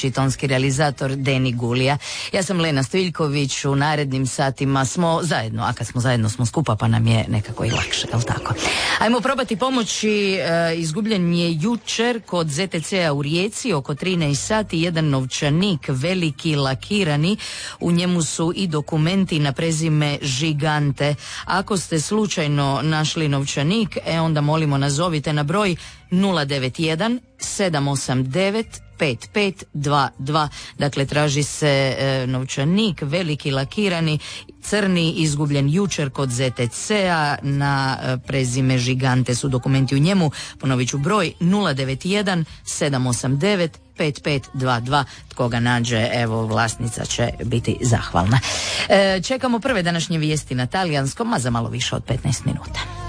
tehnički tonski realizator Deni Gulija. Ja sam Lena Stojiljković, u narednim satima smo zajedno, a kad smo zajedno smo skupa pa nam je nekako i lakše, jel tako? Ajmo probati pomoći, izgubljen je jučer kod ZTC-a u Rijeci oko 13 sati jedan novčanik veliki lakirani, u njemu su i dokumenti na prezime Žigante. Ako ste slučajno našli novčanik, onda molimo nazovite na broj 091 789 5522. Dakle, traži se novčanik veliki lakirani, crni, izgubljen jučer kod ZTC-a, na prezime Žigante su dokumenti u njemu. Ponovit ću broj 091 789 5522. Tko ga nađe, evo, vlasnica će biti zahvalna. Čekamo prve današnje vijesti na talijanskom, a za malo više od 15 minuta.